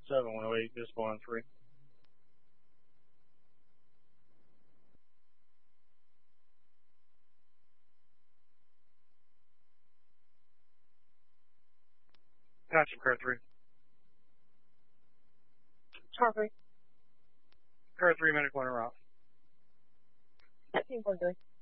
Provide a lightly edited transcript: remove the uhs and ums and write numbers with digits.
7108, visible on 3. Gotcha, Car 3. Car 3. Car 3, medic 1 off. 15.3.